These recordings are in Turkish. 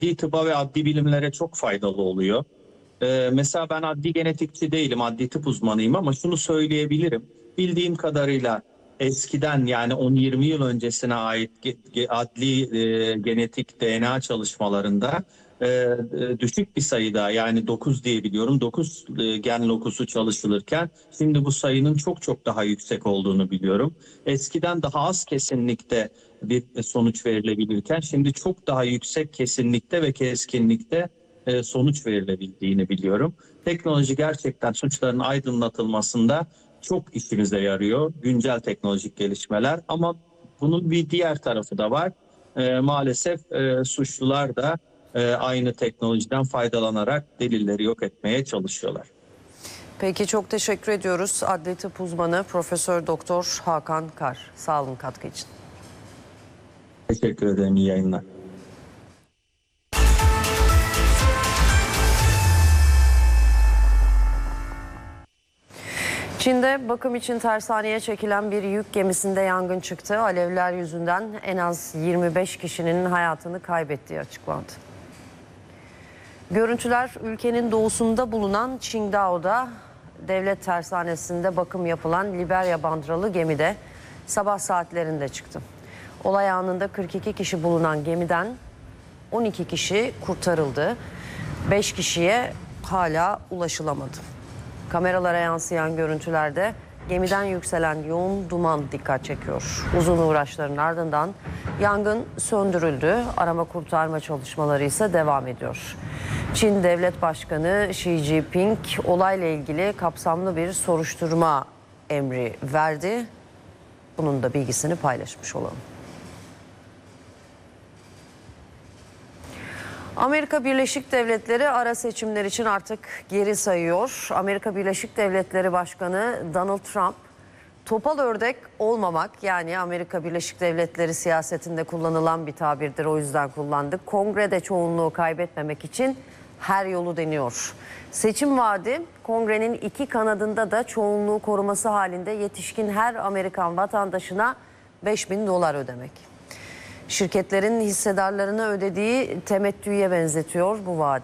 adli tıba ve adli bilimlere çok faydalı oluyor. Mesela ben adli genetikçi değilim, adli tıp uzmanıyım ama şunu söyleyebilirim. Bildiğim kadarıyla eskiden yani 10-20 yıl öncesine ait adli genetik DNA çalışmalarında düşük bir sayıda yani 9 diye biliyorum 9 gen lokusu çalışılırken şimdi bu sayının çok çok daha yüksek olduğunu biliyorum. Eskiden daha az kesinlikte bir sonuç verilebilirken şimdi çok daha yüksek kesinlikte ve keskinlikte sonuç verilebildiğini biliyorum. Teknoloji gerçekten suçların aydınlatılmasında çok işimize yarıyor. Güncel teknolojik gelişmeler ama bunun bir diğer tarafı da var. Maalesef suçlular da aynı teknolojiden faydalanarak delilleri yok etmeye çalışıyorlar. Peki çok teşekkür ediyoruz. Adli tıp uzmanı Profesör Doktor Hakan Kar. Sağ olun katkı için. Teşekkür ederim. İyi yayınlar. Çin'de bakım için tersaneye çekilen bir yük gemisinde yangın çıktı. Alevler yüzünden en az 25 kişinin hayatını kaybettiği açıklandı. Görüntüler ülkenin doğusunda bulunan Qingdao'da devlet tersanesinde bakım yapılan Liberya bandıralı gemide sabah saatlerinde çıktı. Olay anında 42 kişi bulunan gemiden 12 kişi kurtarıldı. 5 kişiye hala ulaşılamadı. Kameralara yansıyan görüntülerde gemiden yükselen yoğun duman dikkat çekiyor. Uzun uğraşların ardından yangın söndürüldü. Arama kurtarma çalışmaları ise devam ediyor. Çin Devlet Başkanı Xi Jinping olayla ilgili kapsamlı bir soruşturma emri verdi. Bunun da bilgisini paylaşmış olalım. Amerika Birleşik Devletleri ara seçimler için artık geri sayıyor. Amerika Birleşik Devletleri Başkanı Donald Trump, topal ördek olmamak, yani Amerika Birleşik Devletleri siyasetinde kullanılan bir tabirdir, o yüzden kullandık. Kongrede çoğunluğu kaybetmemek için her yolu deniyor. Seçim vaadi kongrenin iki kanadında da çoğunluğu koruması halinde yetişkin her Amerikan vatandaşına $5.000 ödemek. Şirketlerin hissedarlarına ödediği temettüye benzetiyor bu vaadi.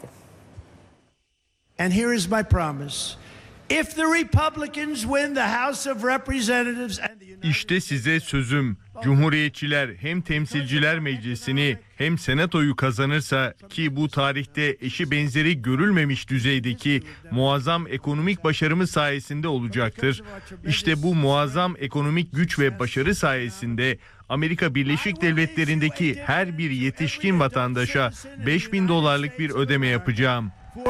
And here is my promise. If the Republicans win the House of Representatives and the United İşte size sözüm. Cumhuriyetçiler hem Temsilciler Meclisi'ni hem Senato'yu kazanırsa, ki bu tarihte eşi benzeri görülmemiş düzeydeki muazzam ekonomik başarımız sayesinde olacaktır. İşte bu muazzam ekonomik güç ve başarı sayesinde Amerika Birleşik Devletleri'ndeki her bir yetişkin vatandaşa $5.000 bir ödeme yapacağım. for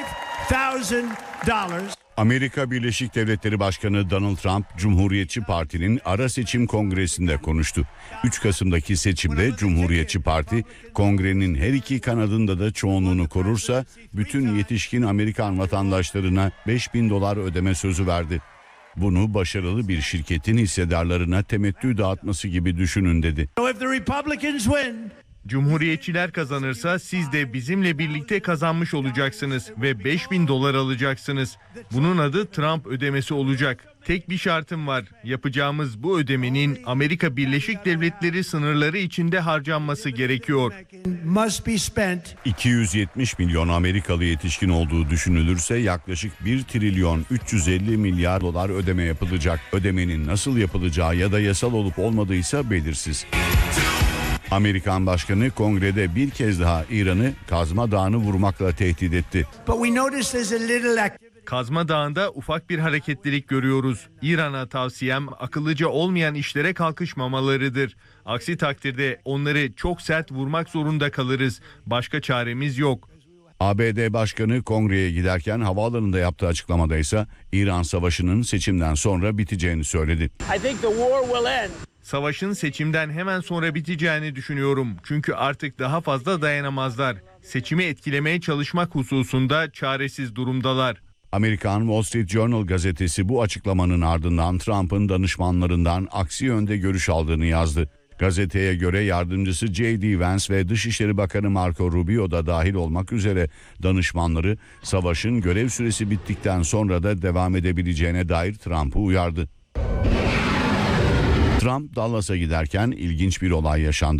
$5,000. Amerika Birleşik Devletleri Başkanı Donald Trump, Cumhuriyetçi Parti'nin ara seçim kongresinde konuştu. 3 Kasım'daki seçimde Cumhuriyetçi Parti, kongrenin her iki kanadında da çoğunluğunu korursa, bütün yetişkin Amerikan vatandaşlarına $5.000 ödeme sözü verdi. Bunu başarılı bir şirketin hissedarlarına temettü dağıtması gibi düşünün dedi. So if the Republicans win, Cumhuriyetçiler kazanırsa siz de bizimle birlikte kazanmış olacaksınız ve $5.000 alacaksınız. Bunun adı Trump ödemesi olacak. Tek bir şartım var. Yapacağımız bu ödemenin Amerika Birleşik Devletleri sınırları içinde harcanması gerekiyor. must be spent. 270 milyon Amerikalı yetişkin olduğu düşünülürse yaklaşık 1 trilyon 350 milyar dolar ödeme yapılacak. Ödemenin nasıl yapılacağı ya da yasal olup olmadığıysa belirsiz. Amerikan Başkanı kongrede bir kez daha İran'ı Kazma Dağı'nı vurmakla tehdit etti. But we notice there's a little activity. Kazma Dağı'nda ufak bir hareketlilik görüyoruz. İran'a tavsiyem akıllıca olmayan işlere kalkışmamalarıdır. Aksi takdirde onları çok sert vurmak zorunda kalırız. Başka çaremiz yok. ABD Başkanı kongreye giderken havaalanında yaptığı açıklamada ise İran Savaşı'nın seçimden sonra biteceğini söyledi. I think the war will end. Savaşın seçimden hemen sonra biteceğini düşünüyorum. Çünkü artık daha fazla dayanamazlar. Seçimi etkilemeye çalışmak hususunda çaresiz durumdalar. Amerikan Wall Street Journal gazetesi bu açıklamanın ardından Trump'ın danışmanlarından aksi yönde görüş aldığını yazdı. Gazeteye göre yardımcısı J.D. Vance ve Dışişleri Bakanı Marco Rubio da dahil olmak üzere danışmanları savaşın görev süresi bittikten sonra da devam edebileceğine dair Trump'ı uyardı. Trump Dallas'a giderken ilginç bir olay yaşandı.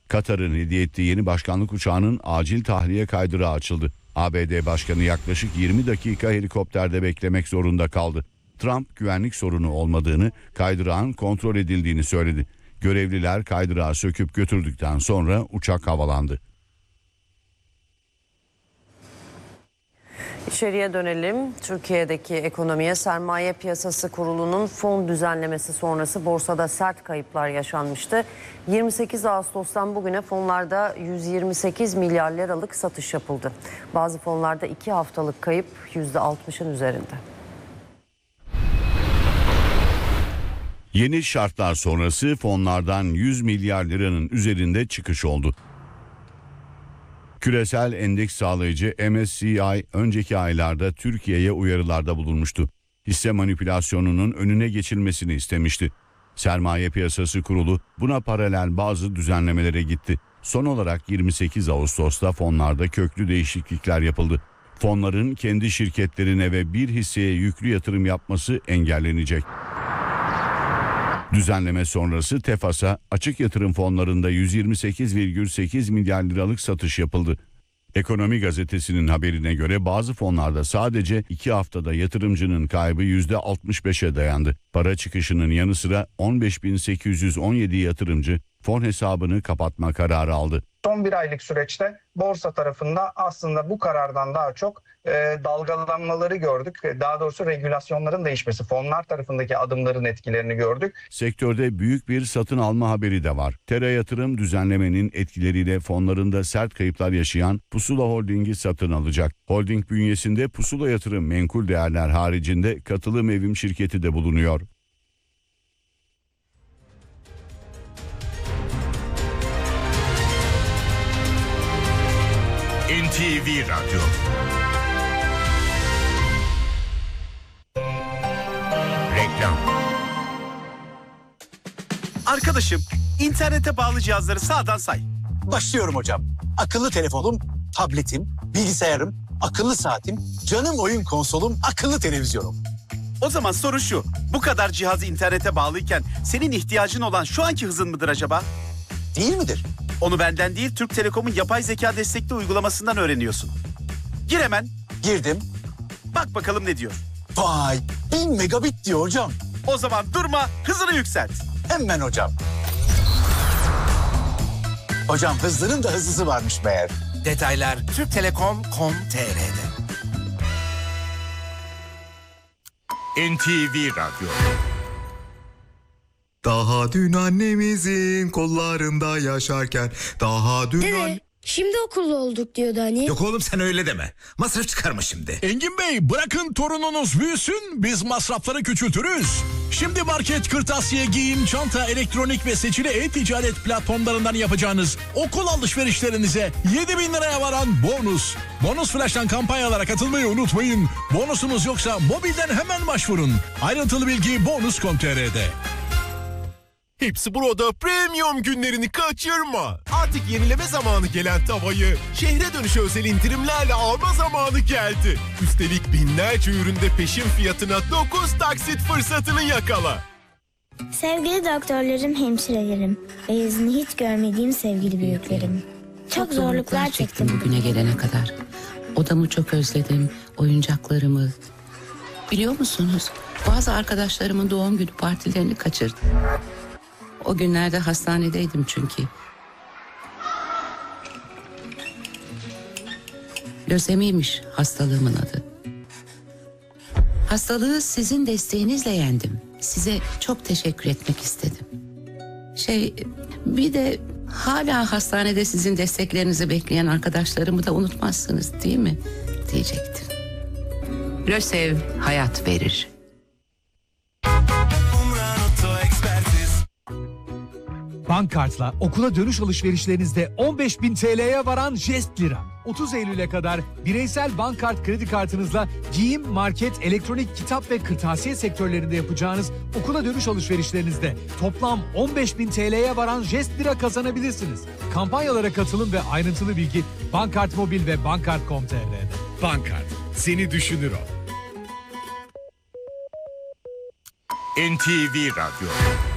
Katar'ın hediye ettiği yeni başkanlık uçağının acil tahliye kaydırağı açıldı. ABD Başkanı yaklaşık 20 dakika helikopterde beklemek zorunda kaldı. Trump güvenlik sorunu olmadığını, kaydırağın kontrol edildiğini söyledi. Görevliler kaydırağı söküp götürdükten sonra uçak havalandı. İçeriye dönelim. Türkiye'deki ekonomiye Sermaye Piyasası Kurulu'nun fon düzenlemesi sonrası borsada sert kayıplar yaşanmıştı. 28 Ağustos'tan bugüne fonlarda 128 milyar liralık satış yapıldı. Bazı fonlarda 2 haftalık kayıp %60'ın üzerinde. Yeni şartlar sonrası fonlardan 100 milyar liranın üzerinde çıkış oldu. Küresel endeks sağlayıcı MSCI önceki aylarda Türkiye'ye uyarılarda bulunmuştu. Hisse manipülasyonunun önüne geçilmesini istemişti. Sermaye Piyasası Kurulu buna paralel bazı düzenlemelere gitti. Son olarak 28 Ağustos'ta fonlarda köklü değişiklikler yapıldı. Fonların kendi şirketlerine ve bir hisseye yüklü yatırım yapması engellenecek. Düzenleme sonrası TEFAS'a açık yatırım fonlarında 128,8 milyar liralık satış yapıldı. Ekonomi Gazetesi'nin haberine göre bazı fonlarda sadece 2 haftada yatırımcının kaybı %65'e dayandı. Para çıkışının yanı sıra 15.817 yatırımcı fon hesabını kapatma kararı aldı. Son bir aylık süreçte borsa tarafında aslında bu karardan daha çok dalgalanmaları gördük. Daha doğrusu regülasyonların değişmesi, fonlar tarafındaki adımların etkilerini gördük. Sektörde büyük bir satın alma haberi de var. Tera Yatırım düzenlemenin etkileriyle fonlarında sert kayıplar yaşayan Pusula Holding'i satın alacak. Holding bünyesinde Pusula Yatırım menkul değerler haricinde katılım evim şirketi de bulunuyor. NTV Radyo. Reklam. Arkadaşım, internete bağlı cihazları sağdan say. Başlıyorum hocam. Akıllı telefonum, tabletim, bilgisayarım, akıllı saatim, canım oyun konsolum, akıllı televizyonum. O zaman soru şu, bu kadar cihaz internete bağlıyken senin ihtiyacın olan şu anki hızın mıdır acaba? Değil midir? Onu benden değil, Türk Telekom'un yapay zeka destekli uygulamasından öğreniyorsun. Gir hemen, Girdim. bak bakalım ne diyor. Vay, 1000 megabit diyor hocam. O zaman durma, hızını yükselt. Hemen hocam. Hocam hızlının da hızlısı varmış meğer. Detaylar turktelekom.com.tr'de. NTV Radyo. Daha dün annemizin kollarında yaşarken, daha dün... Dede, şimdi okulda olduk diyordu hani. Yok oğlum sen öyle deme. Masraf çıkarma şimdi. Engin Bey, bırakın torununuz büyüsün, biz masrafları küçültürüz. Şimdi market, kırtasiye, giyim, çanta, elektronik ve seçili e-ticaret platformlarından yapacağınız okul alışverişlerinize 7.000 liraya varan bonus. Bonus Flash'tan kampanyalara katılmayı unutmayın. Bonusunuz yoksa mobilden hemen başvurun. Ayrıntılı bilgi bonus.com.tr'de. Hepsi burada premium günlerini kaçırma. Artık yenileme zamanı gelen tavayı şehre dönüşü özel indirimlerle alma zamanı geldi. Üstelik binlerce üründe peşin fiyatına 9 taksit fırsatını yakala. Sevgili doktorlarım, hemşirelerim ve yüzünü hiç görmediğim sevgili büyüklerim. Çok zorluklar çektim bugüne gelene kadar. Odamı çok özledim, oyuncaklarımı. Biliyor musunuz? Bazı arkadaşlarımın doğum günü partilerini kaçırdım. O günlerde hastanedeydim çünkü. Lösemiymiş hastalığımın adı. Hastalığı sizin desteğinizle yendim. Size çok teşekkür etmek istedim. Bir de hala hastanede sizin desteklerinizi bekleyen arkadaşlarımı da unutmazsınız değil mi? Diyecektim. Lösev hayat verir. Bankkart'la okula dönüş alışverişlerinizde 15.000 TL'ye varan Jest Lira. 30 Eylül'e kadar bireysel bankkart kredi kartınızla giyim, market, elektronik, kitap ve kırtasiye sektörlerinde yapacağınız okula dönüş alışverişlerinizde toplam 15.000 TL'ye varan Jest Lira kazanabilirsiniz. Kampanyalara katılın ve ayrıntılı bilgi Bankkart Mobil ve bankkart.com.tr'de. Bankkart, seni düşünür o. NTV Radyo.